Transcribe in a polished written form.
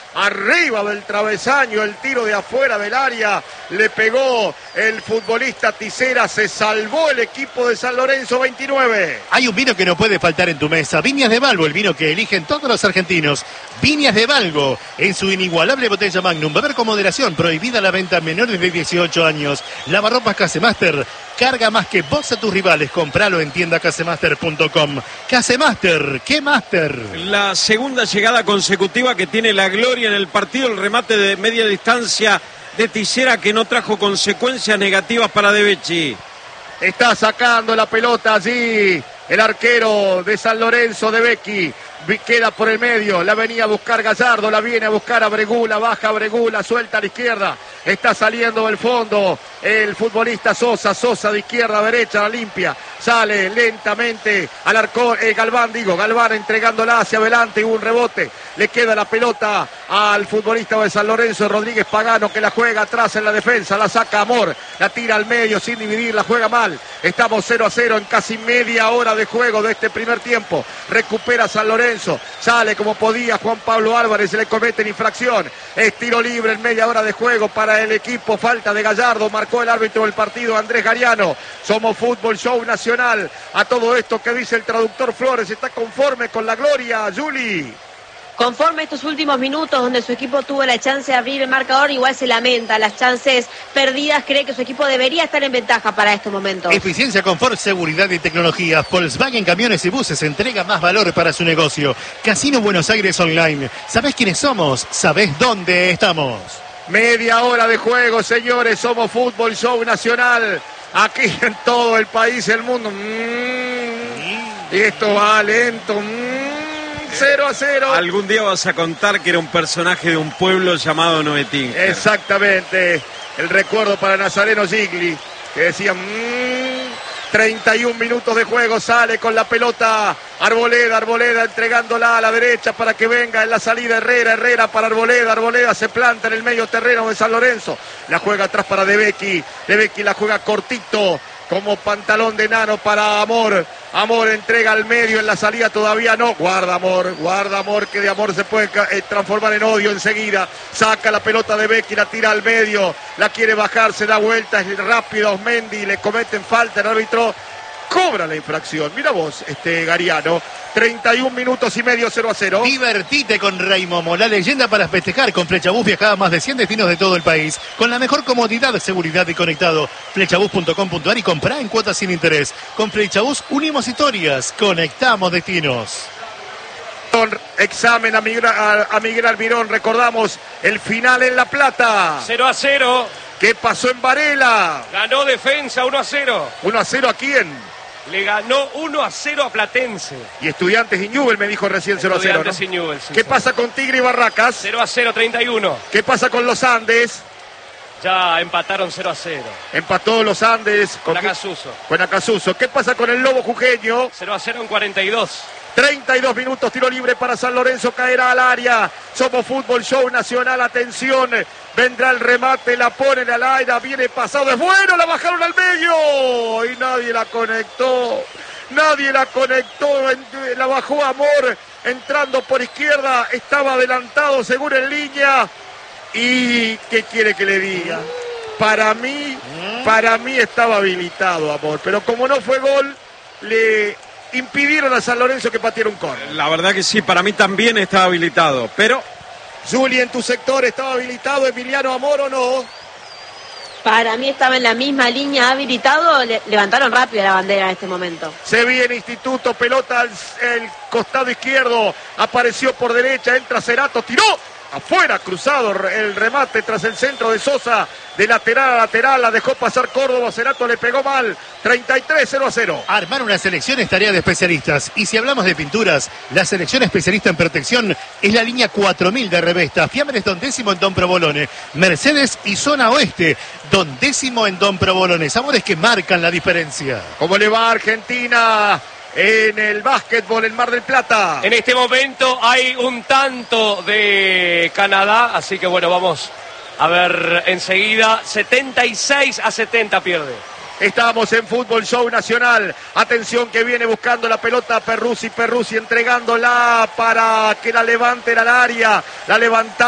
arriba del travesaño, el tiro de afuera del área, le pegó el futbolista Tisera, se salvó el equipo de San Lorenzo 29. Hay un vino que no puede faltar en tu mesa, Viñas de Valgo, el vino que eligen todos los argentinos. Viñas de Valgo, en su inigualable botella Magnum, beber con moderación, prohibida la venta a menores de 18 años. Lavarropas Casemaster, carga más que vos a tus rivales, compralo en tiendacasemaster.com. Casemaster, ¿qué Master? La segunda llegada consecutiva que tiene la gloria en el partido, el remate de media distancia de Tisera que no trajo consecuencias negativas para De Becchi. Está sacando la pelota allí el arquero de San Lorenzo, De Becchi. Queda por el medio, la venía a buscar Gallardo, la viene a buscar a Bregula, baja a Bregula, suelta a la izquierda, está saliendo del fondo el futbolista Sosa de izquierda a derecha, la limpia, sale lentamente al arco, Galván entregándola hacia adelante, hubo un rebote, le queda la pelota al futbolista de San Lorenzo, Rodríguez Pagano, que la juega atrás en la defensa, la saca Amor, la tira al medio sin dividir, la juega mal, estamos 0-0 en casi media hora de juego de este primer tiempo, recupera San Lorenzo, sale como podía Juan Pablo Álvarez, se le cometen infracción, es tiro libre en media hora de juego para el equipo, falta de Gallardo, marcó el árbitro del partido Andrés Gariano. Somos Fútbol Show Nacional. A todo esto que dice el traductor Flores, ¿está conforme con la gloria, Juli? Conforme estos últimos minutos donde su equipo tuvo la chance de abrir el marcador, igual se lamenta las chances perdidas, cree que su equipo debería estar en ventaja para estos momentos. Eficiencia, confort, seguridad y tecnología. Volkswagen Camiones y Buses entrega más valor para su negocio. Casino Buenos Aires Online. ¿Sabés quiénes somos? ¿Sabés dónde estamos? Media hora de juego, señores. Somos Fútbol Show Nacional. Aquí en todo el país, el mundo. Y esto va lento. 0-0. Algún día vas a contar que era un personaje de un pueblo llamado Noetín. Exactamente. El recuerdo para Nazareno Gigli, que decía 31 minutos de juego, sale con la pelota Arboleda entregándola a la derecha para que venga en la salida Herrera para Arboleda se planta en el medio terreno de San Lorenzo, la juega atrás para De Becchi la juega cortito como pantalón de nano para Amor entrega al medio, en la salida todavía no, guarda Amor, que de Amor se puede transformar en odio enseguida, saca la pelota De Becchi, la tira al medio, la quiere bajar, se da vuelta, es rápido Osmendi, le cometen falta, el árbitro cobra la infracción. Mira vos, Gariano, 31 minutos y medio, 0-0. Divertite con Raymomo, la leyenda para festejar. Con Flechabús viajaba a más de 100 destinos de todo el país, con la mejor comodidad, seguridad y conectado. Flechabús.com.ar y comprá en cuotas sin interés. Con Flechabús unimos historias, conectamos destinos. Examen a Miguel Almirón, recordamos el final en La Plata. 0-0. ¿Qué pasó en Varela? Ganó Defensa 1-0. ¿1-0 a quién? Le ganó 1-0 a Platense. Y Estudiantes y Newell me dijo recién 0-0. Estudiantes ¿no? y Newell, sí, ¿Qué pasa con Tigre y Barracas? 0-0, 31. ¿Qué pasa con los Andes? Ya empataron 0-0. Empató los Andes con Acasuso. ¿Qué pasa con el Lobo Jujeño? 0-0 en 42. 32 minutos, tiro libre para San Lorenzo, caerá al área. Somos Fútbol Show Nacional, atención. Vendrá el remate, la ponen al aire, viene pasado, es bueno, la bajaron al medio. Y nadie la conectó, la bajó Amor, entrando por izquierda, estaba adelantado seguro en línea. ¿Y qué quiere que le diga? Para mí estaba habilitado Amor, pero como no fue gol, le impidieron a San Lorenzo que pateara un córner. La verdad que sí, para mí también estaba habilitado, pero... Juli, en tu sector, ¿estaba habilitado Emiliano Amor o no? Para mí estaba en la misma línea habilitado, levantaron rápido la bandera en este momento. Se viene Instituto, pelota al costado izquierdo, apareció por derecha, entra Cerato, tiró afuera, cruzado el remate tras el centro de Sosa, de lateral a lateral, la dejó pasar Córdoba, Cerato le pegó mal, 33-0-0. Armar una selección es tarea de especialistas, y si hablamos de pinturas, la selección especialista en protección es la línea 4000 de Revesta, Fiambres Don Décimo en Don Provolone, Mercedes y Zona Oeste, Don Décimo en Don Provolone, sabores que marcan la diferencia. ¿Cómo le va a Argentina en el básquetbol en Mar del Plata? En este momento hay un tanto de Canadá, así que bueno, vamos a ver enseguida. 76-70 pierde. Estamos en Fútbol Show Nacional. Atención que viene buscando la pelota Perruzzi entregándola para que la levanten al área. La levanta